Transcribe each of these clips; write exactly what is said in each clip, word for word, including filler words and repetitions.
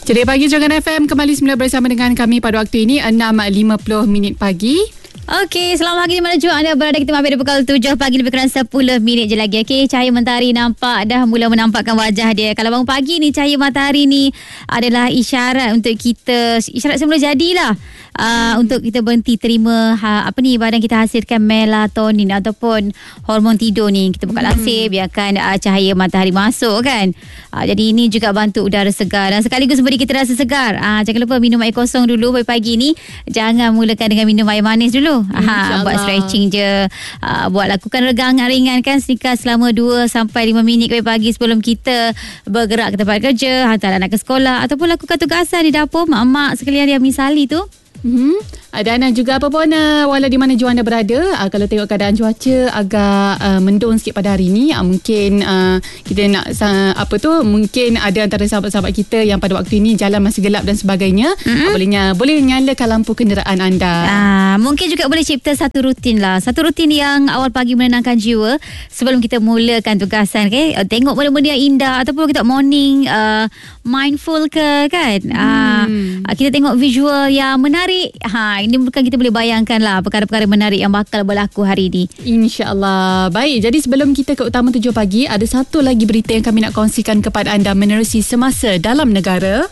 Ceria Pagi Jogana F M kembali semula bersama dengan kami pada waktu ini enam lima puluh minit pagi. Okey, selamat pagi di mana jua anda berada. Kita mampir di pukul tujuh pagi lebih kurang sepuluh minit je lagi. Okey, cahaya mentari nampak dah mula menampakkan wajah dia. Kalau bangun pagi ni, cahaya matahari ni adalah isyarat untuk kita, isyarat semula jadilah. Uh, untuk kita berhenti terima ha, apa ni badan kita hasilkan melatonin ataupun hormon tidur ni. Kita buka langsir, hmm. biarkan uh, cahaya matahari masuk kan. Uh, jadi ini juga bantu udara segar dan sekaligus beri kita rasa segar. Uh, jangan lupa minum air kosong dulu pagi-pagi ni. Jangan mulakan dengan minum air manis dulu. Ha, buat stretching je. Uh, buat lakukan regangan ringan kan sekitar selama dua sampai lima minit pagi-pagi sebelum kita bergerak ke tempat kerja, hantar anak ke sekolah ataupun lakukan tugasan di dapur mak-mak sekalian yang misali tu. Mm-hmm. Dan juga apa pun uh, walau di mana jua anda berada, uh, kalau tengok keadaan cuaca agak uh, mendung sikit pada hari ni, uh, mungkin uh, kita nak uh, apa tu mungkin ada antara sahabat-sahabat kita yang pada waktu ini jalan masih gelap dan sebagainya, mm-hmm. uh, boleh, boleh nyalakan lampu kenderaan anda. uh, Mungkin juga boleh cipta satu rutin lah, satu rutin yang awal pagi menenangkan jiwa sebelum kita mulakan tugasan. Okay? Uh, tengok benda-benda yang indah ataupun kita morning uh, mindful ke kan. hmm. uh, Kita tengok visual yang menarik. Ha, ini bukan kita boleh bayangkan lah perkara-perkara menarik yang bakal berlaku hari ini. InsyaAllah. Baik, jadi sebelum kita ke utama tujuh pagi, ada satu lagi berita yang kami nak kongsikan kepada anda menerusi Semasa Dalam Negara.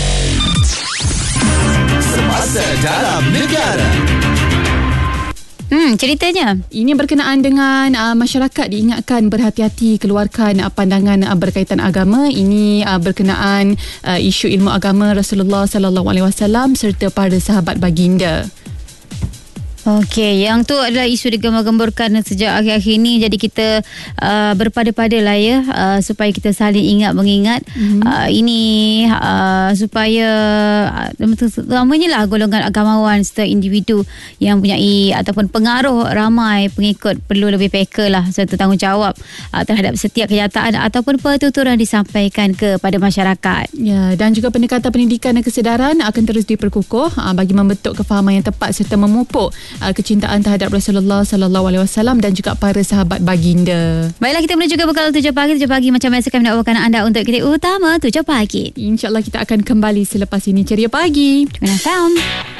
Semasa Dalam Negara. Hmm, ceritanya ini berkenaan dengan uh, masyarakat diingatkan berhati-hati keluarkan uh, pandangan uh, berkaitan agama. Ini uh, berkenaan uh, isu ilmu agama Rasulullah sallallahu alaihi wasallam serta para sahabat baginda. Okey, yang tu adalah isu digembar-gemburkan sejak akhir-akhir ini. Jadi kita uh, berpada-pada lah ya, uh, supaya kita saling ingat mengingat. Mm-hmm. uh, Ini uh, supaya terutamanya lah golongan agamawan serta individu yang mempunyai ataupun pengaruh ramai pengikut perlu lebih peka lah serta tanggungjawab uh, terhadap setiap kenyataan ataupun pertuturan disampaikan kepada masyarakat. Ya, dan juga pendekatan pendidikan dan kesedaran akan terus diperkukuh uh, bagi membentuk kefahaman yang tepat serta memupuk Uh, kecintaan terhadap Rasulullah sallallahu alaihi wasallam dan juga para sahabat baginda. Baiklah, kita menuju ke pukul tujuh pagi. tujuh pagi macam biasa kami nak bawakan anda untuk kita utama tujuh pagi. InsyaAllah kita akan kembali selepas ini. Ceria Pagi. Jogana F M.